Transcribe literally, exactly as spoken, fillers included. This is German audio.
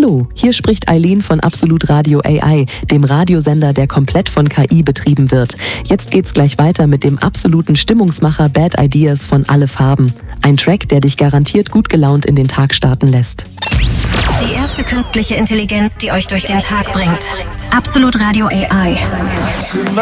Hallo, hier spricht Eileen von Absolut Radio A I, dem Radiosender, der komplett von K I betrieben wird. Jetzt geht's gleich weiter mit dem absoluten Stimmungsmacher Bad Ideas von Alle Farben. Ein Track, der dich garantiert gut gelaunt in den Tag starten lässt. Die erste künstliche Intelligenz, die euch durch den Tag bringt. Absolut Radio A I.